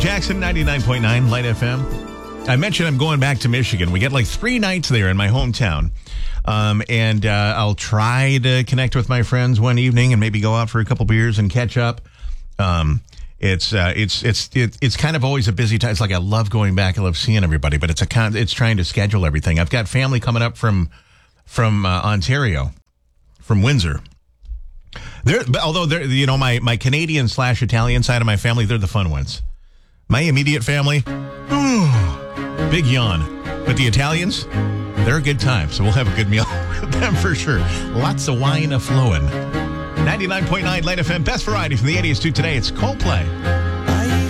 Jackson, 99.9 Light FM. I mentioned I'm going back to Michigan. We get like 3 nights there in my hometown. And I'll try to connect with my friends one evening and maybe go out for a couple beers and catch up. It's kind of always a busy time. It's like I love going back. I love seeing everybody, but it's trying to schedule everything. I've got family coming up from Ontario, from Windsor. Although my Canadian / Italian side of my family, they're the fun ones. My immediate family, big yawn. But the Italians, they're a good time, so we'll have a good meal with them for sure. Lots of wine a-flowing. 99.9 Light FM, best variety from the 80s to today. It's Coldplay.